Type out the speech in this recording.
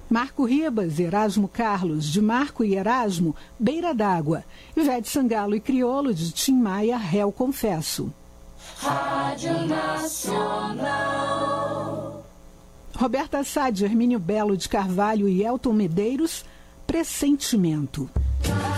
Marco Ribas, Erasmo Carlos, de Marco e Erasmo, Beira d'Água. Ivete Sangalo e Criolo, de Tim Maia, Réu Confesso. Rádio Nacional. Roberta Sade, Hermínio Belo de Carvalho e Elton Medeiros, Pressentimento.